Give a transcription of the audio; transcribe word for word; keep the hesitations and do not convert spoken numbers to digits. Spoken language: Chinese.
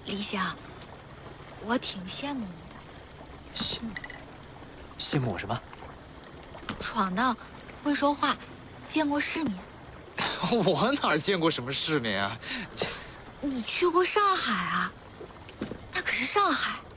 李想，我挺羡慕你的。 羡慕？羡慕我什么？ 闯荡，会说话，见过世面。 我哪儿见过什么世面啊？ 你去过上海啊？那可是上海。